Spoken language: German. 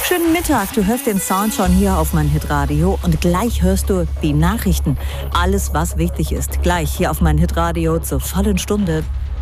Schönen Mittag, du hörst den Sound schon hier auf mein Hitradio und gleich hörst du die Nachrichten. Alles, was wichtig ist, gleich hier auf mein Hitradio zur vollen Stunde.